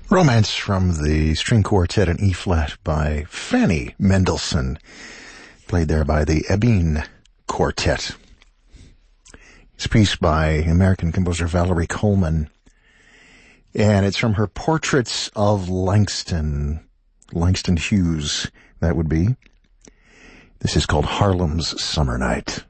Romance from the string quartet in E-flat by Fanny Mendelssohn, played there by the Ebene Quartet. It's a piece by American composer Valerie Coleman, and it's from her Portraits of Langston Hughes, that would be. This is called Harlem's Summer Night.